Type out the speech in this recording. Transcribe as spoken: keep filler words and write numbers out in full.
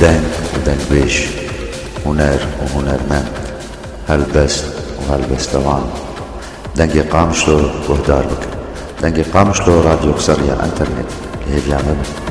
دنگ ودنگ بيش، هنر وهنرمند، هلبست وهلبستوان. دنگ قامشلو وهدار بك، دنگ قامشلو راديو قصرية انترنت هي بيعمل